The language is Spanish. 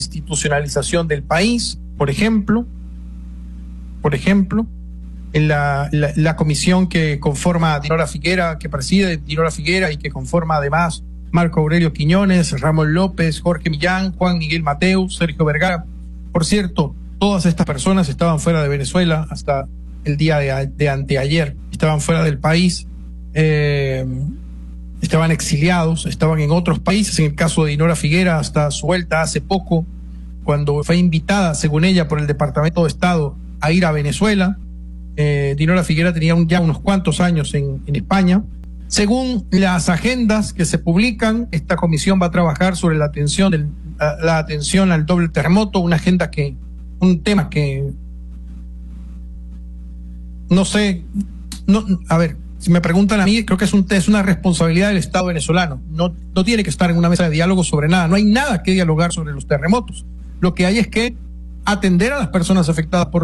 institucionalización del país, por ejemplo, en la comisión que conforma Dinora Figuera, que preside Dinora Figuera y que conforma además Marco Aurelio Quiñones, Ramón López, Jorge Millán, Juan Miguel Mateus, Sergio Vergara. Por cierto, todas estas personas estaban fuera de Venezuela hasta el día de anteayer, estaban fuera del país, estaban exiliados, estaban en otros países. En el caso de Dinora Figuera, hasta su vuelta hace poco, cuando fue invitada, según ella, por el Departamento de Estado a ir a Venezuela. Dinora Figuera tenía ya unos cuantos años en España. Según las agendas que se publican, esta comisión va a trabajar sobre la atención al doble terremoto, un tema que no sé, a ver, si me preguntan a mí, creo que es una responsabilidad del Estado venezolano. No tiene que estar en una mesa de diálogo sobre nada. No hay nada que dialogar sobre los terremotos. Lo que hay es que atender a las personas afectadas por